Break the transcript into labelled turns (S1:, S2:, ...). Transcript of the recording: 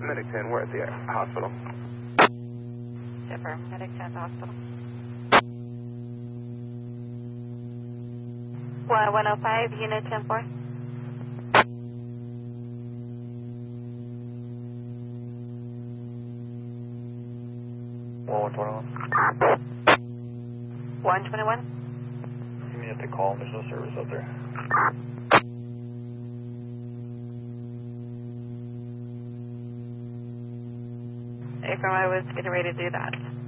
S1: Medic 10, we're at the hospital.
S2: Shipper, Medic 10 hospital. 105, unit 10-4.
S3: Well, 121.
S2: 121.
S3: You may have to call them, there's no service up there.
S2: From I was getting ready to do that.